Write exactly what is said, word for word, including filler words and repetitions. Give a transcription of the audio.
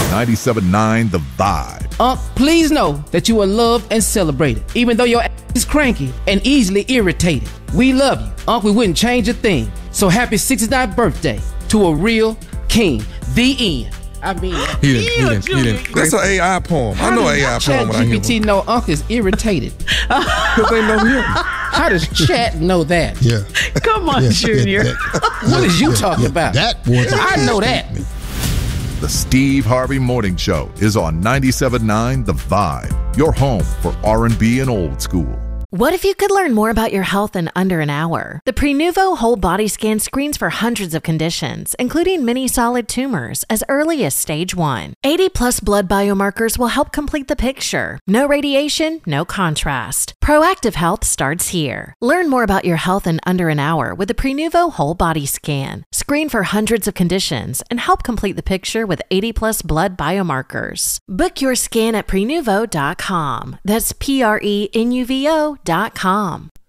ninety-seven point nine The Vibe. Unc, please know that you are loved and celebrated, even though your ass is cranky and easily irritated. We love you. Unc, we wouldn't change a thing. So happy sixty-ninth birthday to a real king. The end. I mean, he didn't, he didn't, he didn't. That's an A I poem. I know A I poem when I hear G P T one. know Unc is irritated. Because they know him. How does chat know that? Yeah. Come on, Yeah, Junior. yeah, that- What is you yeah, talking yeah, about? That was a I clear know that. statement. The Steve Harvey Morning Show is on ninety-seven point nine The Vibe, your home for R and B and old school. What if you could learn more about your health in under an hour? The Prenuvo Whole Body Scan screens for hundreds of conditions, including many solid tumors, as early as stage one. eighty plus blood biomarkers will help complete the picture. No radiation, no contrast. Proactive health starts here. Learn more about your health in under an hour with the Prenuvo Whole Body Scan. Screen for hundreds of conditions and help complete the picture with eighty plus blood biomarkers. Book your scan at prenuvo dot com. That's P R E N U V O dot com.